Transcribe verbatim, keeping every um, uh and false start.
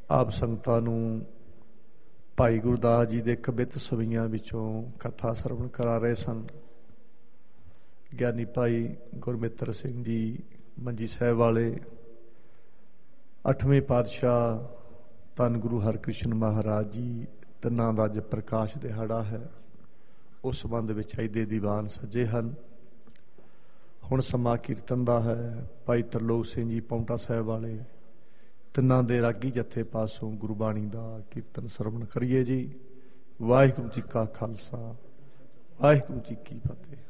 ਆਪ ਸੰਗਤਾਂ ਨੂੰ ਭਾਈ ਗੁਰਦਾਸ ਜੀ ਦੇ ਕਵਿਤ ਸਵਈਆਂ ਵਿੱਚੋਂ ਕਥਾ ਸਰਵਣ ਕਰਾ ਰਹੇ ਸਨ। ਗਿਆਨੀ ਭਾਈ ਗੁਰਮਿੱਤਰ ਸਿੰਘ ਜੀ ਮੰਜੀ ਸਾਹਿਬ ਵਾਲੇ, ਅੱਠਵੇਂ ਪਾਤਸ਼ਾਹ ਧੰਨ ਗੁਰੂ ਹਰਕ੍ਰਿਸ਼ਨ ਮਹਾਰਾਜ ਜੀ ਤਿੰਨਾਂ ਦਾ ਅੱਜ ਪ੍ਰਕਾਸ਼ ਦਿਹਾੜਾ ਹੈ। ਉਸ ਸੰਬੰਧ ਵਿੱਚ ਅੱਜ ਦੇ ਦੀਵਾਨ ਸੱਜੇ ਹਨ। ਹੁਣ ਸਮਾਂ ਕੀਰਤਨ ਦਾ ਹੈ। ਭਾਈ ਤਰਲੋਕ ਸਿੰਘ ਜੀ ਪੌਂਟਾ ਸਾਹਿਬ ਵਾਲੇ ਤਿੰਨਾਂ ਦੇ ਰਾਗੀ ਜੱਥੇ ਪਾਸੋਂ ਗੁਰਬਾਣੀ ਦਾ ਕੀਰਤਨ ਸਰਵਣ ਕਰੀਏ ਜੀ। ਵਾਹਿਗੁਰੂ ਜੀ ਕਾ ਖਾਲਸਾ, ਵਾਹਿਗੁਰੂ ਜੀ ਕੀ ਫਤਿਹ।